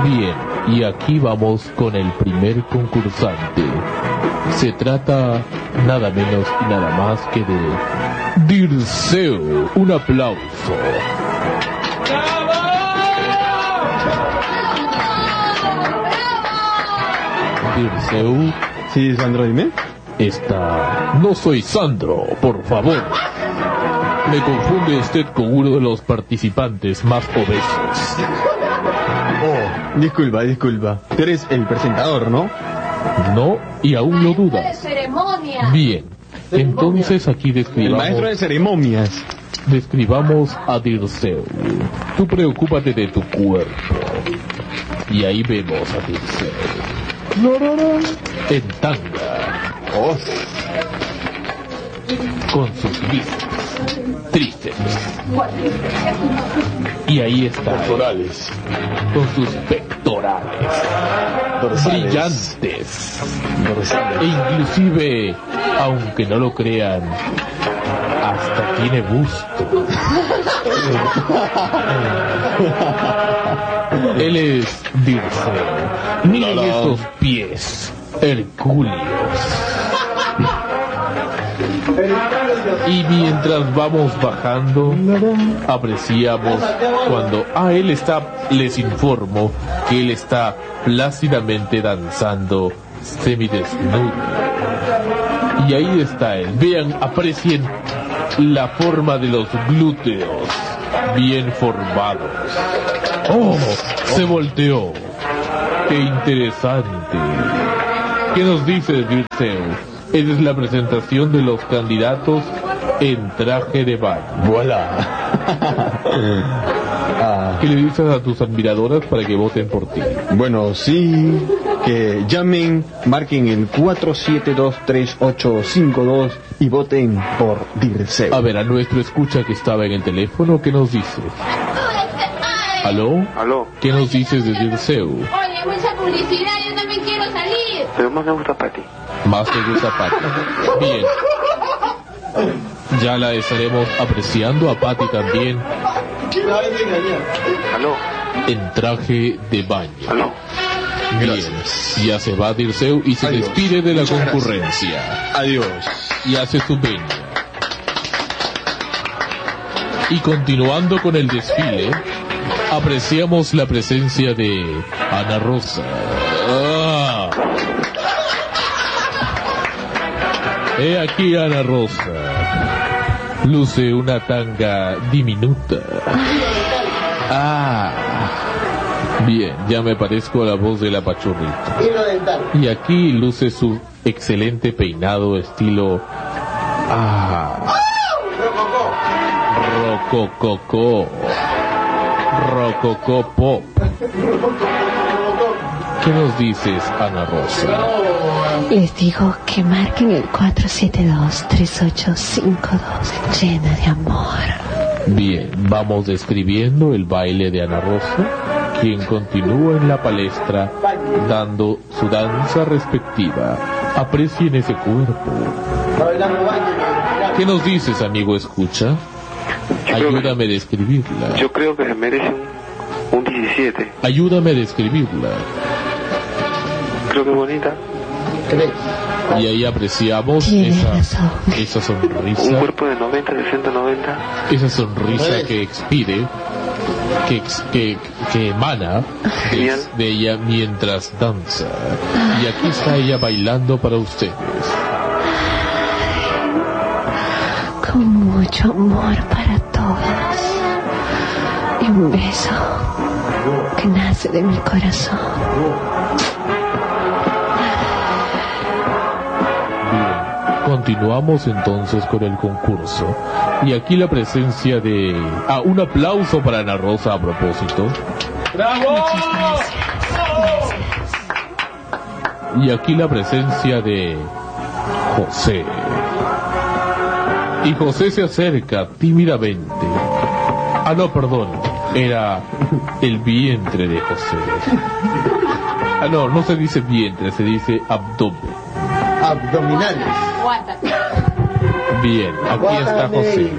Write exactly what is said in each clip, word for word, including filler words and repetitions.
Bien, y aquí vamos con el primer concursante. Se trata nada menos y nada más que de Dirceu. Un aplauso. Dirceu. Sí, Sandro, dime. Esta... No soy Sandro, por favor. Me confunde usted con uno de los participantes más obesos. Oh, disculpa, disculpa. Tú eres el presentador, ¿no? No, y aún lo dudas. Bien, entonces aquí describamos... El maestro de ceremonias. Describamos a Dirceu. Tú preocúpate de tu cuerpo. Y ahí vemos a Dirceu. En tanga. Oh. Con sus bíceps, tríceps. Y ahí está. Pectorales. Con sus pectorales. Dorsales. Brillantes. Dorsales. E inclusive, aunque no lo crean, hasta tiene busto. Él es Dirceu. Miren No, no. estos pies hercúleos. Y mientras vamos bajando, apreciamos cuando a él está, les informo que él está plácidamente danzando semidesnudo. Y ahí está él. Vean, aprecien la forma de los glúteos bien formados. ¡Oh! Se volteó. ¡Qué interesante! ¿Qué nos dice Dirceu? Esa es la presentación de los candidatos en traje de baño. Voilà. Ah, ¿Qué le dices a tus admiradoras para que voten por ti? bueno, sí, que llamen, marquen el cuatro siete dos tres ocho cinco dos y voten por Dirceu. A ver, a nuestro escucha que estaba en el teléfono, ¿qué nos dice? ¿Aló? Aló. ¿Qué nos dices de Dirceu? Oye, mucha publicidad, yo también quiero salir. Pero más me gusta Pati. Más te gusta Pati. Bien. Ya la estaremos apreciando a Pati también Aló. en traje de baño. Aló. Bien. Ya se va Dirceu y se Adiós. despide de la Muchas concurrencia. Adiós. Y hace su venia. Y continuando con el desfile, apreciamos la presencia de Ana Rosa. ¡Ah! He aquí Ana Rosa. Luce una tanga diminuta. Ah. Bien, ya me parezco a la voz de la pachorrita. Y aquí luce su excelente peinado estilo... Ah. Rocococó. Rococó pop. ¿Qué nos dices, Ana Rosa? Les digo que marquen el cuatro siete dos tres ocho cinco dos, llena de amor. Bien, vamos describiendo el baile de Ana Rosa, quien continúa en la palestra dando su danza respectiva. Aprecien ese cuerpo. ¿Qué nos dices, amigo escucha? Ayúdame a describirla. Yo creo que se merece un, un diecisiete. Ayúdame a describirla. Creo que bonita. Y ahí apreciamos Tiene esa, razón. esa Un sonrisa, cuerpo de noventa, sesenta, noventa. esa sonrisa que expide, que, ex- que, que emana de, de ella mientras danza. Y aquí está ella bailando para ustedes. Con mucho amor para todos. Y un beso que nace de mi corazón. Bien, continuamos entonces con el concurso. Y aquí la presencia de... Ah, un aplauso para Ana Rosa a propósito. ¡Bravo! Y aquí la presencia de José. Y José se acerca tímidamente. Ah, no, perdón. Era el vientre de José. Ah, no, no se dice vientre, se dice abdomen. Abdominales. Bien, aquí está José.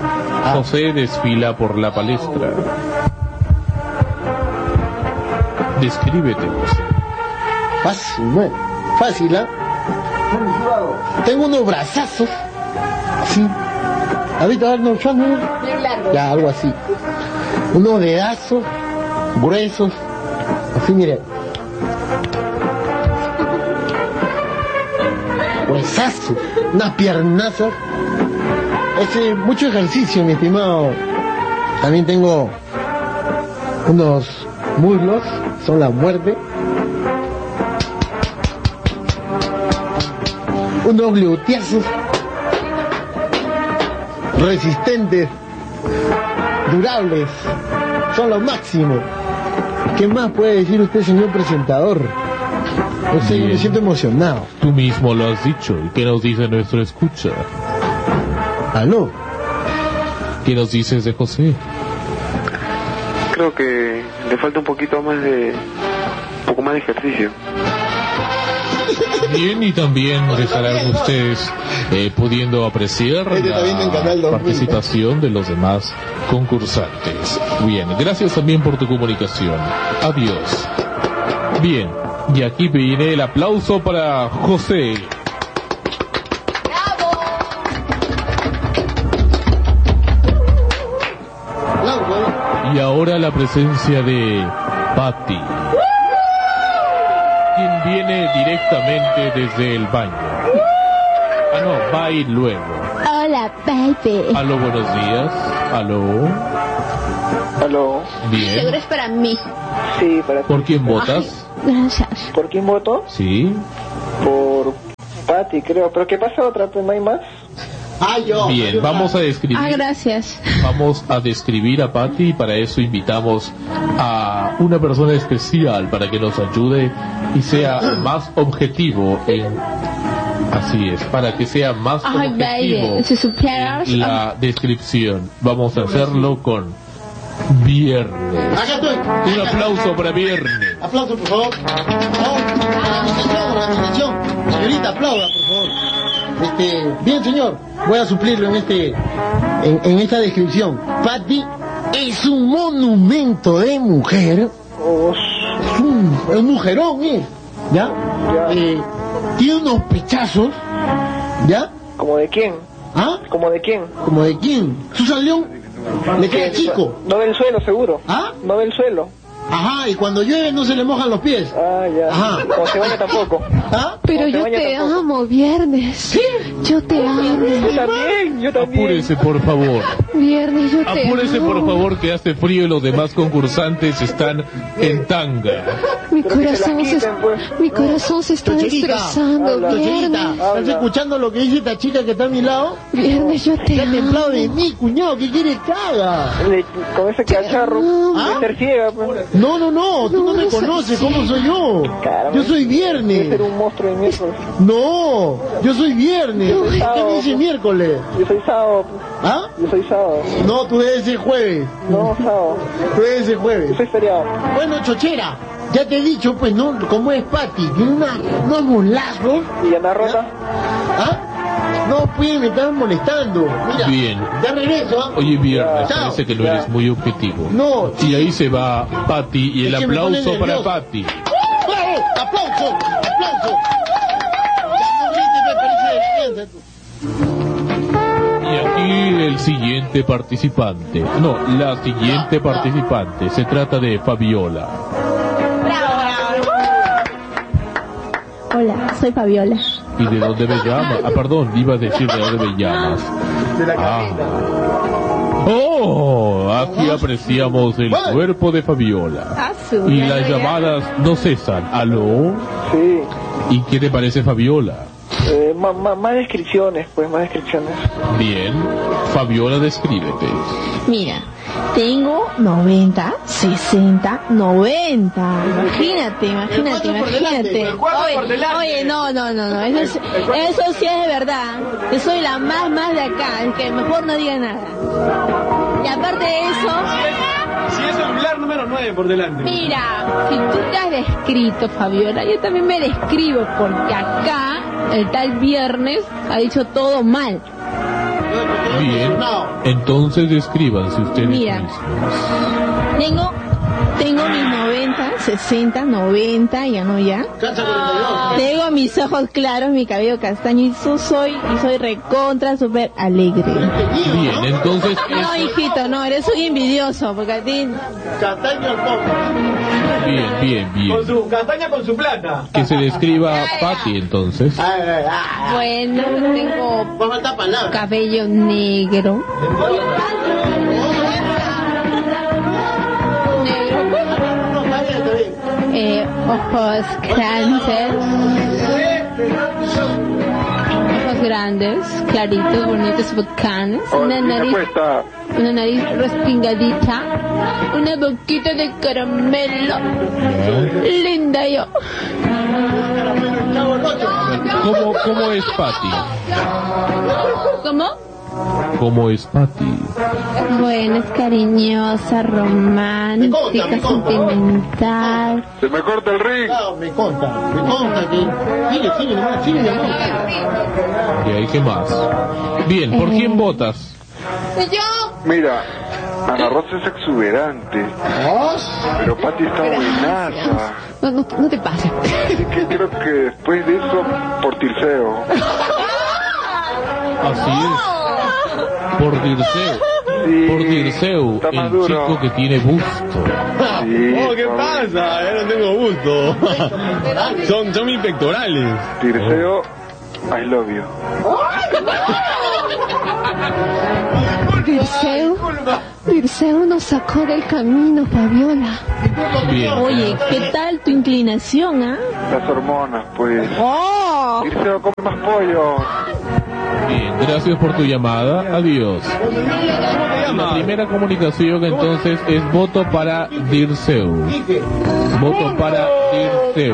José desfila por la palestra. Descríbete, José. Fácil, ¿no? Fácil, ¿ah? Tengo unos brazazos. Sí. ¿Has visto a Arnold Schwarzenegger? Bien largo. Ya, algo así. Unos dedazos gruesos. Así, mire. Huesazos. Unas piernazas. Hace mucho ejercicio, mi estimado. También tengo unos muslos. Son la muerte. Unos gluteazos resistentes, durables, son lo máximo. ¿Qué más puede decir usted, señor presentador? No sé, yo me siento emocionado. Tú mismo lo has dicho. ¿Y qué nos dice nuestro escucha? ¿Aló? ¿Qué nos dices de José? Creo que le falta un poquito más de... un poco más de ejercicio. Bien, y también estarán ustedes eh, pudiendo apreciar Este está viendo en Canal la dos mil. participación de los demás concursantes. Bien, gracias también por tu comunicación. Adiós. Bien, y aquí viene el aplauso para José. Y ahora la presencia de Patty, quien viene directamente desde el baño. Ah, no, va a ir luego. Hola, baby. Aló, buenos días. Aló. Aló. Bien. Seguro es para mí. Sí, para ti. ¿Por quién votas? Gracias. ¿Por quién voto? Sí. Por Patty, creo. ¿Pero qué pasa otra? ¿No hay más? Ah, yo. Bien, vamos a describir. Ah, gracias. Vamos a describir a Patty y para eso invitamos a una persona especial para que nos ayude y sea más objetivo en... Así es, para que sea más Ay, objetivo baby, si supieras. en la descripción. Vamos a hacerlo con Viernes. Acá estoy. Un aplauso para Viernes. Aplauso, por favor. Vamos. Organización, organización. Señorita, aplauda, por favor. Este, bien, señor. Voy a suplirlo en este, en, en esta descripción. Patty es un monumento de mujer. Es un, es un mujerón, ¿eh? ¿Ya? Eh, tiene unos pechazos. ¿Ya? ¿Como de quién? ¿Ah? ¿Como de quién? ¿Como de quién? Susan León. Le queda chico. No del suelo, seguro. ¿Ah? No del suelo. Ajá, y cuando llueve no se le mojan los pies. Ah, ya. Ajá. Como se baña tampoco. ¿Ah? Pero No te yo bañas te tampoco. amo, Viernes. ¿Sí? Yo te amo. Yo también, yo también. Apúrese, por favor. Viernes, yo te Apúrese, amo. por favor, que hace frío y los demás concursantes están en tanga. Mi Pero que se corazón la se, quiten, pues. mi corazón se está Chocherita, destrozando, habla. Chocherita, Viernes. ¿estás escuchando lo que dice esta chica que está a mi lado? Viernes, yo te Está templado amo. de mí, cuñado, ¿qué quieres que haga? Le- Con ese cacharro. ¿Ah? De ser ciega, pues. No, no, no, tú no, No, me no soy conoces, ciega. ¿cómo soy yo? Caramba. Yo soy Debe ser viernes. un monstruo de miércoles. No, yo soy viernes. ¿Qué me dice miércoles? Yo soy sábado. pues. ¿Ah? Yo soy sábado. No, tú debes ser jueves. No, sábado. Tú debes ser Yo jueves. soy feriado. Bueno, chochera, ya te he dicho, pues, ¿no? Cómo es Patty, tiene una, unos mulazos. ¿Y Ana Rota? ¿Ah? No, pues, me están molestando. Mira, Bien. ya regreso, ¿ah? Oye, Viernes, Chao. parece que no Ya. eres muy objetivo. No. Y ahí se va Patty y el Es que me pone aplauso para nervioso. Patty. ¡Bravo! ¡Aplauso! ¡Aplauso! Ya no grites, me parece defensa. Y aquí el siguiente participante. No, la siguiente participante. Se trata de Fabiola. Hola, soy Fabiola. ¿Y de dónde me llamas? Ah, perdón, iba a decir de dónde me llamas. Ah. Oh, aquí apreciamos el cuerpo de Fabiola. Y las llamadas no cesan. ¿Aló? Sí. ¿Y qué te parece Fabiola? Eh, ma- ma- más descripciones, pues, más descripciones. Bien. Fabiola, descríbete. Mira, tengo noventa, sesenta, noventa. Imagínate, imagínate, cuatro por delante, imagínate. el cuatro Oye, por delante. oye, no, no, no, no. Eso, es- eso sí es de verdad. Yo soy la más, más de acá. Es que mejor no diga nada. Y aparte de eso, Si es celular número nueve por delante. mira, si tú te has descrito, Fabiola, yo también me describo porque acá el tal Viernes ha dicho todo mal. Bien. Entonces descríbanse ustedes Mira. mismos. Tengo, tengo mis noventas, sesenta, noventa, ya no ya. Tengo mis ojos claros, mi cabello castaño y so- soy y soy recontra súper alegre. Bien, entonces No, es- hijito, no, eres un envidioso, porque a ti... Castaño al poco. bien, bien, bien. Con su castaña con su plata. Que se describa Patty entonces. Ay, ay, ay. Bueno, tengo Va a faltar palabras. cabello negro. Negro. No, está bien, está bien. Eh, ojos grandes. Ojos grandes, claritos, bonitos, bacanes. Una nariz, Cuesta. una nariz respingadita. Una boquita de caramelo. Linda yo. ¿Cómo, cómo es Patty? ¿Cómo? ¿Cómo es Patty? Bueno, es cariñosa, romántica, sentimental. Se me corta el ring. Claro, me consta, me consta que... Sigue, sigue, nomás, sigue, mi amor. ¿Y hay qué más? Bien, ¿por quién votas? Yo. Mira, Ana Rosa es exuberante, pero Pati está buenaza. No, no, no te pases. Así que creo que después de eso, por Tirceo. Así es. Por Dirceu. Sí, Por Dirceu, está más el duro. chico que tiene busto. Sí, Oh, ¿qué está pasa? Yo no tengo gusto. son, son mis pectorales. Tirceo, I love you. Dirceu, Dirceu nos sacó del camino, Fabiola. Bien. Oye, ¿qué tal tu inclinación, ah? Las hormonas, pues. ¡Oh! Tirceo, come más pollo. Bien, gracias por tu llamada. Adiós. La primera comunicación entonces es voto para Dirceu. Voto para Dirceu.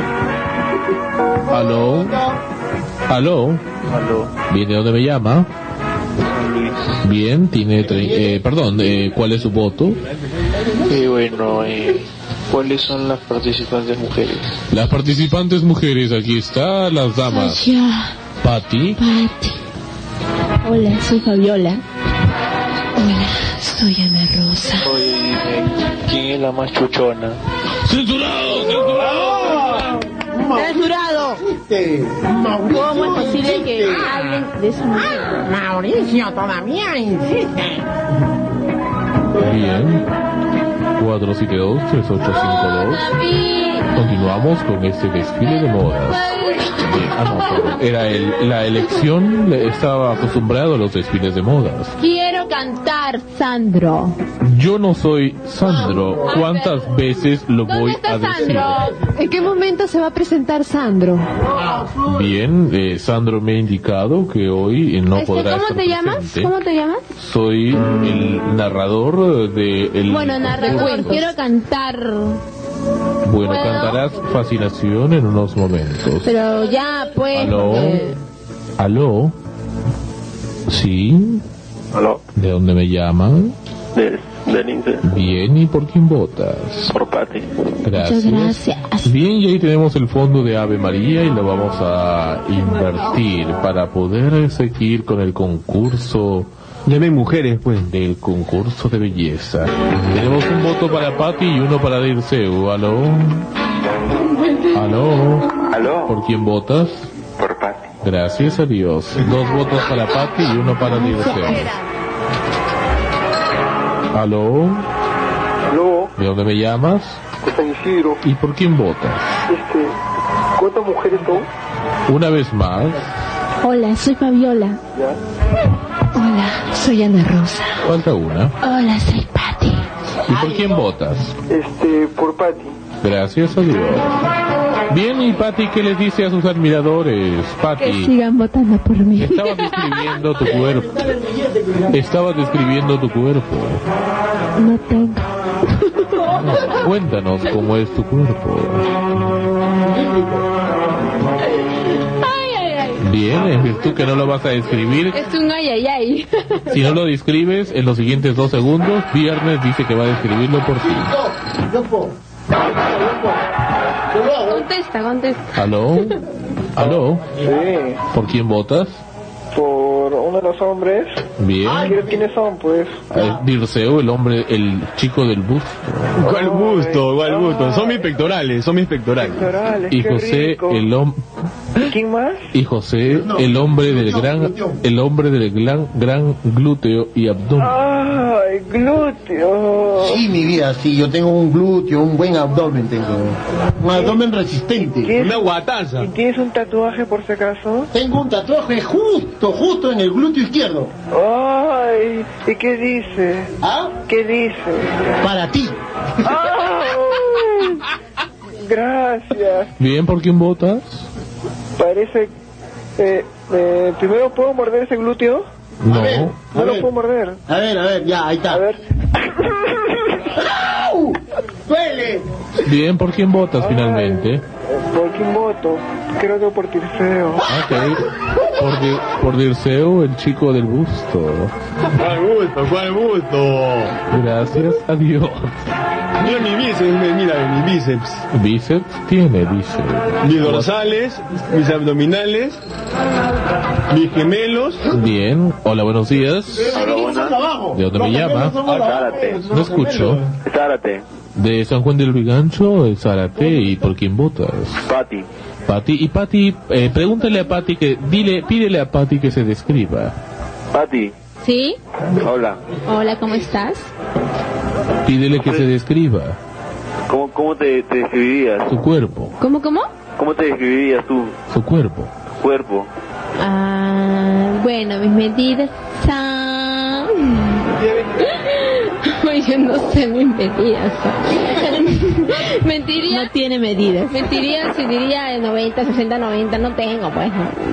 ¿Aló? ¿Aló? Aló, Bien, ¿de dónde me llama? Luis. Bien, tiene... tre- Eh, perdón, eh, ¿cuál es su voto? Y bueno, eh, ¿cuáles son las participantes mujeres? Las participantes mujeres, aquí está, las damas. Ya, Patty. Pati. Hola, soy Fabiola. Hola, soy Ana Rosa. Oye, dime, ¿quién es la más chuchona? ¡Censurado! ¡Censurado! ¡Censurado! Este, ¿Cómo es posible que hablen de eso? Mauricio todavía insiste. Bien. cuatro siete dos, tres ocho cinco dos. Continuamos con este desfile de modas. Eh, ah, no, perdón. Era el, la elección, le- estaba acostumbrado a los desfiles de modas. Quiero cantar, Sandro. Yo no soy Sandro. ¿Cuántas veces lo voy ¿Dónde a está decir? Sandro? ¿En qué momento se va a presentar Sandro? Bien, eh, Sandro me ha indicado que hoy eh, no Este, podrá ¿Cómo estar te llamas? presente. ¿Cómo te llamas? Soy el narrador de el Bueno, narrador, quiero cantar. Bueno, ¿Puedo? cantarás Fascinación en unos momentos. Pero ya, pues. ¿Aló? eh, ¿Aló? ¿Sí? Aló, ¿De dónde me llaman? de, de Lince, Bien, ¿y por quién votas? por Pati. Gracias. Muchas gracias. Bien, y ahí tenemos el fondo de Ave María y lo vamos a invertir para poder seguir con el concurso Llamen mujeres, pues. del concurso de belleza. Tenemos un voto para Patti y uno para Dirceu. ¿Aló? ¿Aló? Aló, ¿Por quién votas? por Pati. Gracias a Dios. Dos votos para Patti y uno para Dirceu. ¿Aló? Aló, ¿De dónde me llamas? de San Isidro. ¿Y por quién votas? Este, ¿cuántas mujeres son? Una vez más. Hola, soy Fabiola. Ya. Hola, soy Ana Rosa. Falta una. Hola, soy Pati. ¿Y por quién votas? Este, por Pati. Gracias a Dios. Bien, y Patti, ¿qué les dice a sus admiradores? Que Patti, sigan votando por mí. estabas describiendo tu cuerpo. Estabas describiendo tu cuerpo. No tengo. Cuéntanos cómo es tu cuerpo. Ay, ay, ay. Bien, en virtud que no lo vas a describir. Es un ay, ay, ay. Si no lo describes en los siguientes dos segundos, Viernes dice que va a describirlo por ti. Contesta, contesta. ¿Aló? ¿Aló? Sí, ¿Por quién votas? por por uno de los hombres. Bien. ¿Quiénes, ¿Quiénes son, pues? Eh, Dirceu, el hombre, el chico del busto. ¿Cuál gusto? ¿Cuál gusto? Son mis pectorales, son mis pectorales. Pectorales, Y qué José, rico. el hombre. ¿Quién más? Y José, el hombre del gran, el hombre del gran, gran glúteo y abdomen. ¡Ay, glúteo! Sí, mi vida, sí, yo tengo un glúteo, un buen abdomen tengo. Un abdomen resistente. ¿Tienes- Una guataza. ¿Y tienes un tatuaje por si acaso? Tengo un tatuaje justo, justo en el glúteo izquierdo. ¡Ay! ¿Y qué dice? ¿Ah? ¿Qué dice? Para ti. ¡Ay! Gracias. Bien, ¿por quién votas? Parece... Eh, eh, primero, ¿puedo morder ese glúteo? No. A ver, No a lo ver, puedo morder. a ver, a ver, ya, ahí está. A ver. ¡Au! ¡Duele! Bien, ¿por quién votas finalmente? ¿Por quién voto? Creo que por Tirceo. Ok. Por, Di- por Dirceu, el chico del busto. ¿Cuál gusto? ¿Cuál gusto? Gracias a Dios. Mira mi bíceps, mira mi bíceps. Bíceps tiene, dice. Mis dorsales, mis abdominales, mis gemelos. Bien. Hola, buenos días. ¿De dónde me llama? Zárate. No escucho. Zárate. De San Juan del Brigancho, de Zárate. ¿Y por quién votas? Pati. Pati. Y Pati, eh, pregúntale a Pati que, dile, pídele a Pati que se describa. Pati. ¿Sí? Hola. Hola, ¿cómo estás? Pídele que se describa. ¿Cómo, cómo te, te describirías? Su cuerpo. ¿Cómo, cómo? ¿Cómo te describirías tú? Su cuerpo. Cuerpo. Ah, bueno, mis medidas son... Ay, yo no sé mis medidas. Mentiría. No tiene medidas. Mentiría si diría de noventa, sesenta, noventa, no tengo, pues. No.